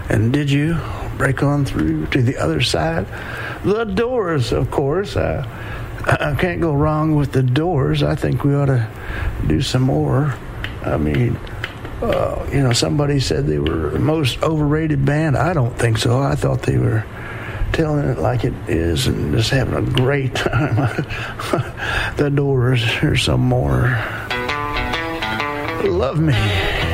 And did you break on through to the other side? The Doors, of course. I can't go wrong with the Doors. I think we ought to do some more. I mean, somebody said they were the most overrated band. I don't think so. I thought they were telling it like it is and just having a great time. The Doors. Here's some more. Love Me.